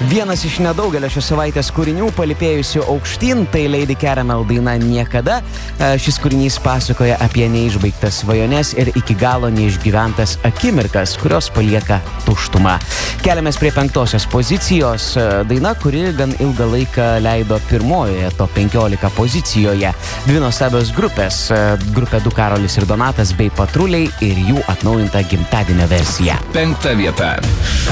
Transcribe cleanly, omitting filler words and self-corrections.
Vienas iš nedaugelio šios savaitės kūrinių palipėjusių aukštyn, tai Lady Caramel daina Niekada. Šis kūrinys pasakoja apie neišbaigtas svajones ir iki galo neišgyventas akimirkas, kurios palieka tuštumą. Keliamės prie 5 pozicijos. Daina, kuri gan ilgą laiką leido pirmojoje top 15 pozicijoje. Dvi nuostabios grupės. Grupė Du Karolis ir Donatas bei Patruliai ir jų atnaujinta gimtadienio versija. 5 vieta.